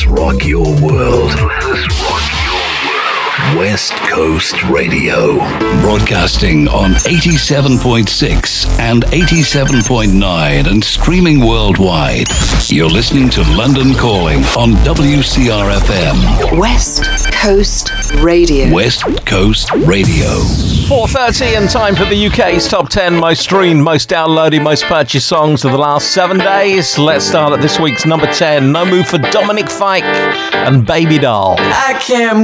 rock your world. Let us rock your world. West Coast Radio. Broadcasting on 87.6 and 87.9 and streaming worldwide. You're listening to London Calling on WCRFM. West Coast Radio. West Coast Radio. 4:30 and time for the UK's top 10 most streamed, most downloaded, most purchased songs of the last 7 days. Let's start at this week's number 10. No Move for Dominic Fike and Baby Doll. I can't